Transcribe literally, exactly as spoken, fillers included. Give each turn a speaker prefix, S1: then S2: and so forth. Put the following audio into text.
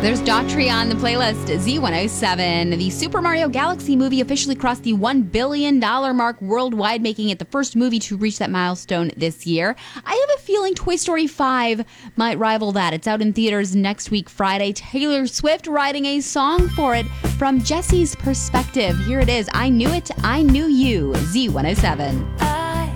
S1: There's Daughtry on the playlist, Z one oh seven. The Super Mario Galaxy movie officially crossed the one billion dollars mark worldwide, making it the first movie to reach that milestone this year. I have a feeling Toy Story five might rival that. It's out in theaters next week, Friday. Taylor Swift writing a song for it from Jesse's perspective. Here it is, I Knew It, I Knew You, Z one oh seven.